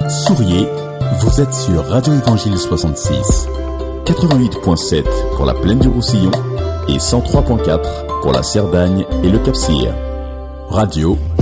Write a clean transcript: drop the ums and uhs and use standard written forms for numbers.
Souriez, vous êtes sur Radio Évangile 66, 88.7 pour la plaine du Roussillon et 103.4 pour la Cerdagne et le Cap-Cyr. Radio